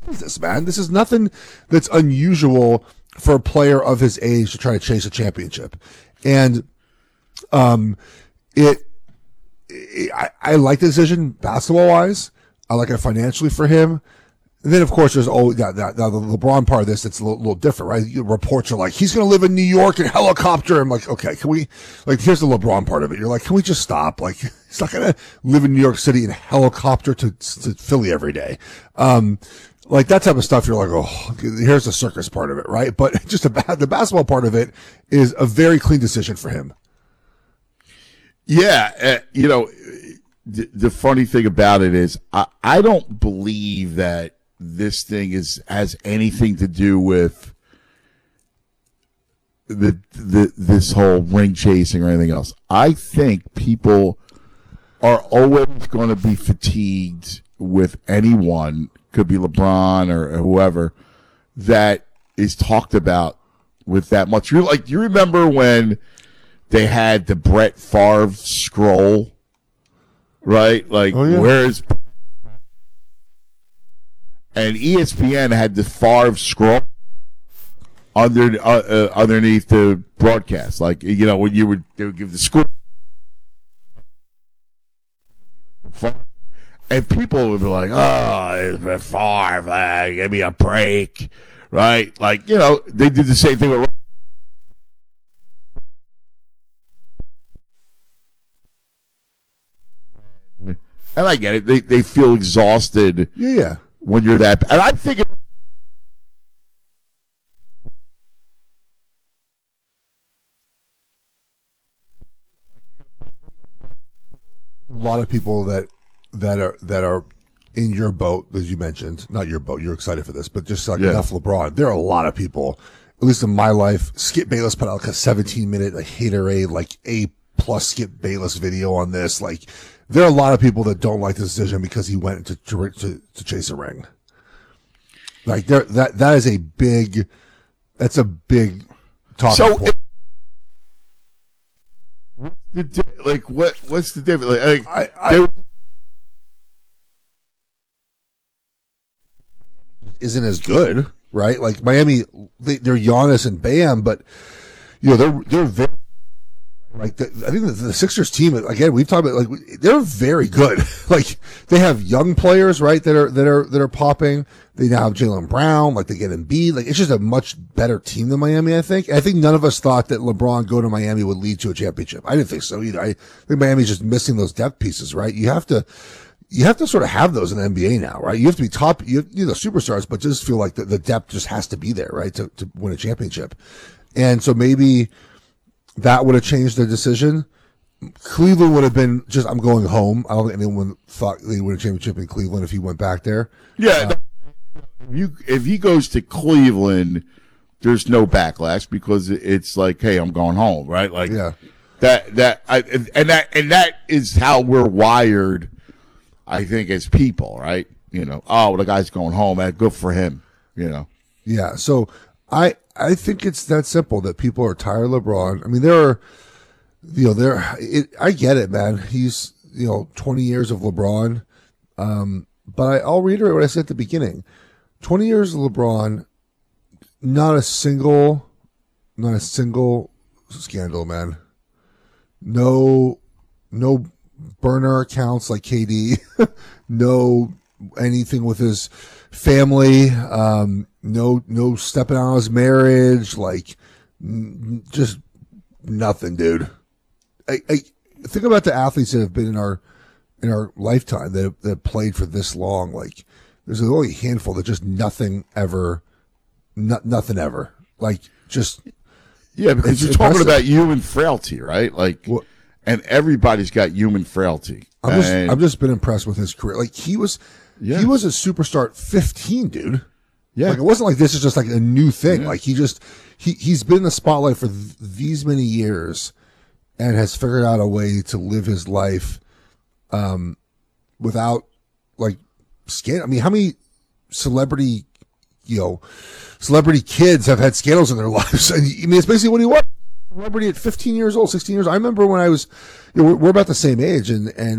is this, man? This is nothing that's unusual for a player of his age to try to chase a championship. And I like the decision basketball-wise. I like it financially for him. And then, of course, there's always the LeBron part of this. It's a little different, right? Reports are like, he's going to live in New York in a helicopter. I'm like, okay, can we, like, here's the LeBron part of it. You're like, can we just stop? Like, he's not going to live in New York City in a helicopter to Philly every day. Like that type of stuff. You're like, oh, here's the circus part of it, right? But just the basketball part of it is a very clean decision for him. Yeah. The funny thing about it is I don't believe that this thing has anything to do with this whole ring chasing or anything else. I think people are always going to be fatigued with anyone, could be LeBron or whoever, that is talked about with that much. Do you remember when they had the Brett Favre scroll, right? Like, oh, yeah. Where's and ESPN had the Favre scroll underneath the broadcast, like when they would give the score, and people would be like, "Oh, it's Brett Favre, give me a break," right? Like they did the same thing with. And I get it; they feel exhausted. Yeah. When you're that, and I think a lot of people that are in your boat, as you mentioned, not your boat. You're excited for this, but just like enough LeBron. There are a lot of people, at least in my life. Skip Bayless put out like a 17-minute haterade, like A+ Skip Bayless video on this. Like, there are a lot of people that don't like this decision because he went to chase a ring. Like that is a big talking point. What's the difference? Isn't as good, right? Like Miami, they're Giannis and Bam, but they're very. Like I think the Sixers team, again, we've talked about, like, they're very good. Like, they have young players, right, that are popping. They now have Jaylen Brown, like they get Embiid. Like, it's just a much better team than Miami, I think. I think none of us thought that LeBron going to Miami would lead to a championship. I didn't think so either. I think Miami's just missing those depth pieces, right? You have to sort of have those in the NBA now, right? You have to be top, superstars, but just feel like the depth just has to be there, right, to win a championship. And so maybe that would have changed their decision. Cleveland would have been just, I'm going home. I don't think anyone thought they'd win a championship in Cleveland if he went back there. Yeah. If he goes to Cleveland, there's no backlash because it's like, hey, I'm going home, right? Like, yeah. That is how we're wired, I think, as people, right? Oh, the guy's going home. Good for him, Yeah. So I think it's that simple, that people are tired of LeBron. I mean, I get it, man. He's, 20 years of LeBron. But I'll reiterate what I said at the beginning. 20 years of LeBron, not a single scandal, man. No burner accounts like KD. No anything with his family. No stepping out of his marriage. Like, just nothing, dude. I think about the athletes that have been in our lifetime that have played for this long. Like, there's only a handful that just nothing ever. Like, just. Yeah, because you're talking about human frailty, right? Like, and everybody's got human frailty. I've just been impressed with his career. Like, he was a superstar at 15, dude. Yeah. Like, it wasn't like this is just like a new thing. Yeah. Like, he's been in the spotlight for these many years and has figured out a way to live his life, without, like, scandal. I mean, how many celebrity kids have had scandals in their lives? I mean, it's basically what he was. Celebrity at 15 years old, 16 years. I remember when I was, we're about the same age, and